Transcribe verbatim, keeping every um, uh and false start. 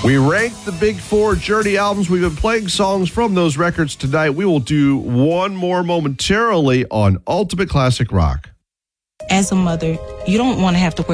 We ranked the big four Journey albums. We've been playing songs from those records tonight. We will do one more momentarily on Ultimate Classic Rock. As a mother, you don't want to have to worry